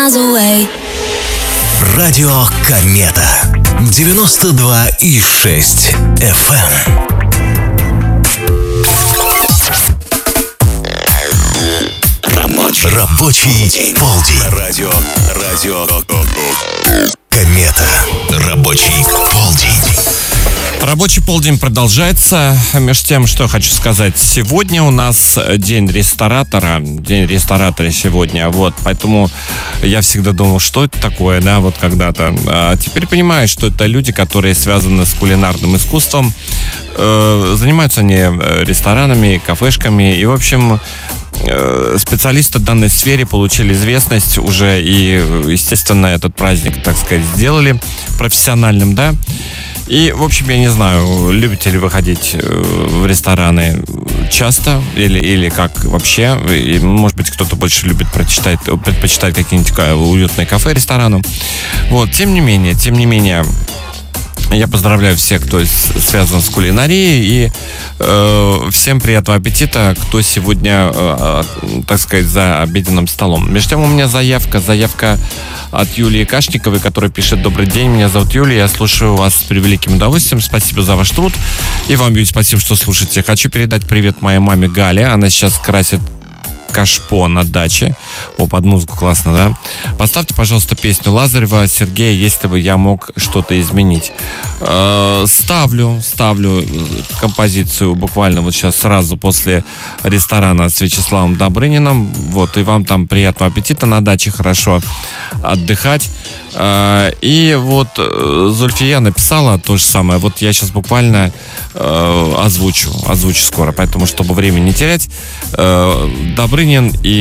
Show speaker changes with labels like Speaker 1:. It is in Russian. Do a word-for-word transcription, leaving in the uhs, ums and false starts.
Speaker 1: Радио Комета девяносто два и шесть эф эм. Рабочий, Рабочий полдень. Радио, радио Комета. Рабочий полдень.
Speaker 2: Рабочий полдень продолжается. Между тем, что хочу сказать, сегодня у нас день ресторатора. День ресторатора сегодня. Вот, поэтому я всегда думал, что это такое, да, вот когда-то. А теперь понимаю, что это люди, которые связаны с кулинарным искусством. Э, занимаются они ресторанами, кафешками. И, в общем, э, специалисты в данной сфере получили известность уже. И, естественно, этот праздник, так сказать, сделали профессиональным, да. И, в общем, я не знаю, любите ли вы ходить в рестораны часто или, или как вообще. И, может быть, кто-то больше любит прочитать, предпочитать какие-нибудь уютные кафе, рестораны. Вот, тем не менее, тем не менее, я поздравляю всех, кто связан с кулинарией, и э, всем приятного аппетита, кто сегодня, э, так сказать, за обеденным столом. Между тем, у меня заявка, заявка от Юлии Кашниковой, которая пишет: «Добрый день, меня зовут Юлия, я слушаю вас с превеликим удовольствием, спасибо за ваш труд». И вам, Юль, спасибо, что слушаете. Хочу передать привет моей маме Гале, она сейчас красит кашпо на даче. О, под музыку классно, да? Поставьте, пожалуйста, песню Лазарева Сергея «Если бы я мог что-то изменить». Э, ставлю, ставлю композицию буквально вот сейчас сразу после ресторана с Вячеславом Добрыниным. Вот, и вам там приятного аппетита на даче, хорошо отдыхать. Э, и вот Зульфия написала то же самое. Вот я сейчас буквально э, озвучу, озвучу скоро, поэтому, чтобы время не терять, э, Добрынин и